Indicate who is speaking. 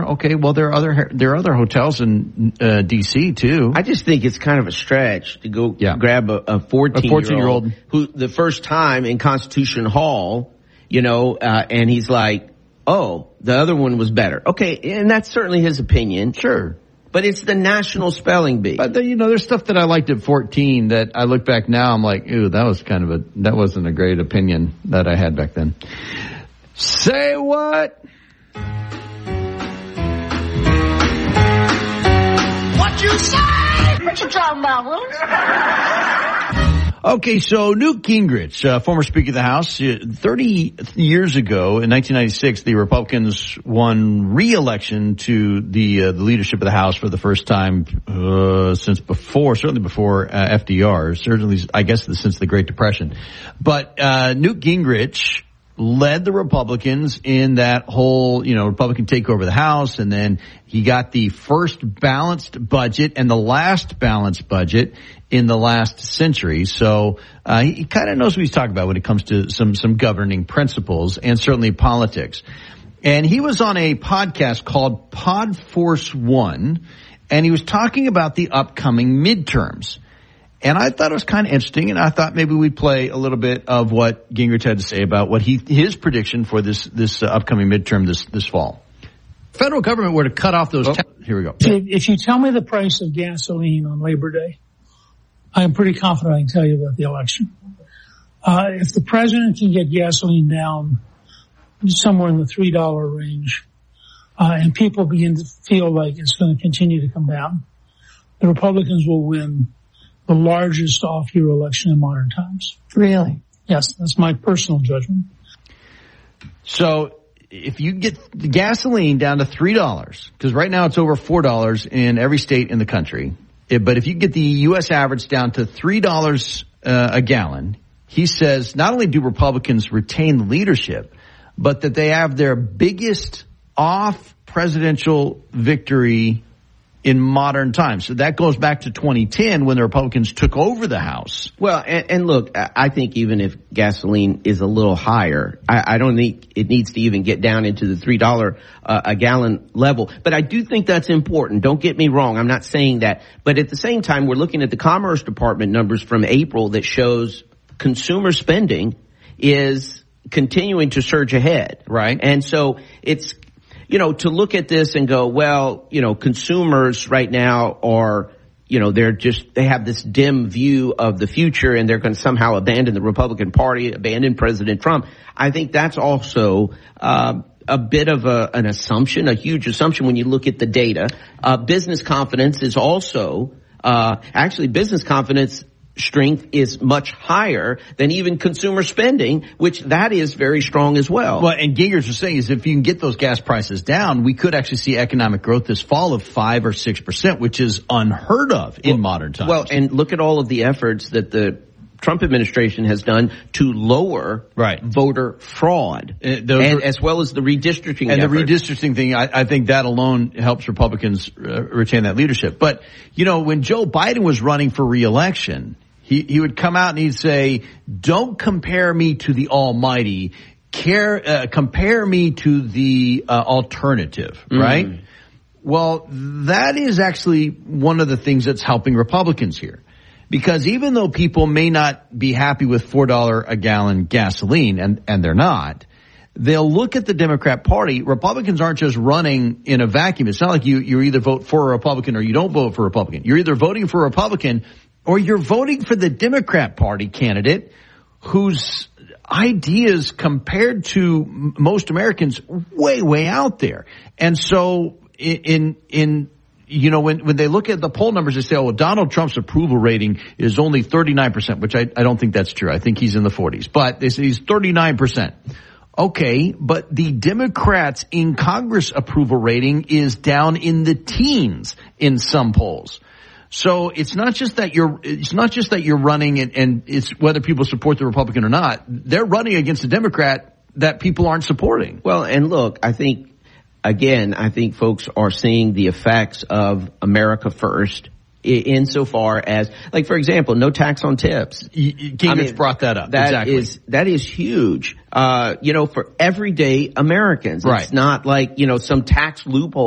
Speaker 1: Okay, well, there are other hotels in D.C. too.
Speaker 2: I just think it's kind of a stretch to go grab a 14-year-old who the first time in Constitution Hall, and he's like, oh, the other one was better. Okay, and that's certainly his opinion.
Speaker 1: Sure.
Speaker 2: But it's the National Spelling Bee.
Speaker 1: But there's stuff that I liked at 14 that I look back now, I'm like, ew, that wasn't a great opinion that I had back then. Say what?
Speaker 3: What you say? What you talking about, Willis?
Speaker 1: Okay, so Newt Gingrich, former Speaker of the House, 30 years ago in 1996, the Republicans won re-election to the leadership of the House for the first time certainly before FDR, certainly I guess since the Great Depression. But Newt Gingrich led the Republicans in that whole, Republican takeover of the House, and then he got the first balanced budget and the last balanced budget in the last century. So he kind of knows what he's talking about when it comes to some governing principles and certainly politics. And he was on a podcast called Podforce One, and he was talking about the upcoming midterms. And I thought it was kind of interesting, and I thought maybe we'd play a little bit of what Gingrich had to say about what his prediction for this upcoming midterm this fall. Federal government were to cut off those. Here we go.
Speaker 4: If you tell me the price of gasoline on Labor Day, I am pretty confident I can tell you about the election. If the president can get gasoline down somewhere in the $3 range, and people begin to feel like it's going to continue to come down, the Republicans will win the largest off-year election in modern times.
Speaker 5: Really?
Speaker 4: Yes, that's my personal judgment.
Speaker 1: So if you get the gasoline down to $3, because right now it's over $4 in every state in the country, but if you get the U.S. average down to $3 a gallon, he says not only do Republicans retain leadership, but that they have their biggest off-presidential victory in modern times. So that goes back to 2010 when the Republicans took over the House.
Speaker 2: Well, and look, I think even if gasoline is a little higher, I don't think it needs to even get down into the $3 a gallon level. But I do think that's important. Don't get me wrong. I'm not saying that. But at the same time, we're looking at the Commerce Department numbers from April that shows consumer spending is continuing to surge ahead.
Speaker 1: Right.
Speaker 2: And so it's, to look at this and go, well, consumers right now are, they have this dim view of the future and they're going to somehow abandon the Republican Party, abandon President Trump. I think that's also a bit of an assumption, a huge assumption when you look at the data. Business confidence is also, business confidence strength is much higher than even consumer spending, which that is very strong as well.
Speaker 1: Well, and Gingrich was saying is if you can get those gas prices down, we could actually see economic growth this fall of 5 or 6%, which is unheard of in modern times.
Speaker 2: Well, and look at all of the efforts that the Trump administration has done to lower voter fraud, and as well as the redistricting
Speaker 1: and
Speaker 2: efforts.
Speaker 1: The redistricting thing, I think that alone helps Republicans retain that leadership. But, when Joe Biden was running for re-election, he would come out and he'd say, don't compare me to the almighty, compare me to the alternative, right? Well, that is actually one of the things that's helping Republicans here. Because even though people may not be happy with $4 a gallon gasoline, and they're not, they'll look at the Democrat Party. Republicans aren't just running in a vacuum. It's not like you either vote for a Republican or you don't vote for a Republican. You're either voting for a Republican or you're voting for the Democrat Party candidate whose ideas compared to most Americans way, way out there. And so when they look at the poll numbers, they say, oh, well, Donald Trump's approval rating is only 39%, which I don't think that's true. I think he's in the 40s. But they say he's 39%. Okay, but the Democrats in Congress approval rating is down in the teens in some polls. So it's not just that you're running and it's whether people support the Republican or not. They're running against a Democrat that people aren't supporting.
Speaker 2: Well, and look, I think folks are seeing the effects of America First insofar as, like, for example, no tax on tips.
Speaker 1: Gingrich brought that up.
Speaker 2: That is huge, for everyday Americans.
Speaker 1: Right.
Speaker 2: It's not like, some tax loophole